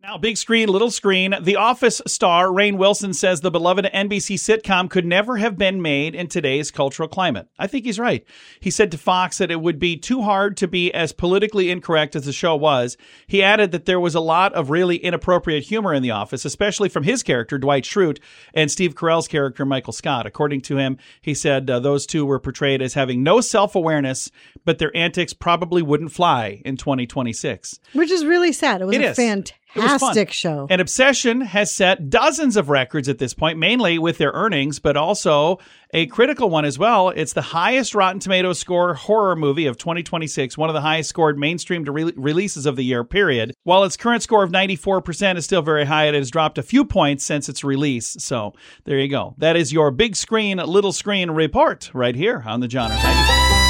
Now, big screen, little screen. The Office star Rainn Wilson says the beloved NBC sitcom could never have been made in today's cultural climate. I think he's right. He said to Fox that it would be too hard to be as politically incorrect as the show was. He added that there was a lot of really inappropriate humor in The Office, especially from his character, Dwight Schrute, and Steve Carell's character, Michael Scott. According to him, he said those two were portrayed as having no self-awareness, but their antics probably wouldn't fly in 2026. Which is really sad. It was a fantastic show. And Obsession has set dozens of records at this point, mainly with their earnings, but also a critical one as well. It's the highest Rotten Tomatoes score horror movie of 2026, one of the highest scored mainstream releases of the year, period. While its current score of 94% is still very high, it has dropped a few points since its release. So there you go. That is your big screen, little screen report right here on the John R. Taggy Show.